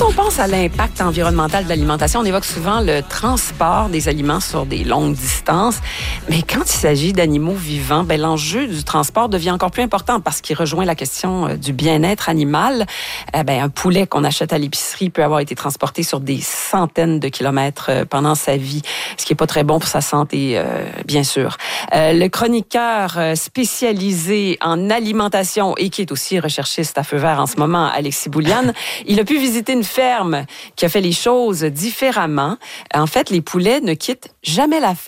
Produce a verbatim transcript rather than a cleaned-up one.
on pense à l'impact environnemental de l'alimentation, on évoque souvent le transport des aliments sur des longues distances. Mais quand il s'agit d'animaux vivants, ben, l'enjeu du transport devient encore plus important parce qu'il rejoint la question du bien-être animal. Eh ben, un poulet qu'on achète à l'épicerie peut avoir été transporté sur des centaines de kilomètres pendant sa vie, ce qui n'est pas très bon pour sa santé, euh, bien sûr. Euh, le chroniqueur spécialisé en alimentation et qui est aussi recherchiste à feu vert en ce moment, Alexis Bouliane, il a pu visiter une ferme qui a fait les choses différemment. En fait, les poulets ne quittent jamais la ferme.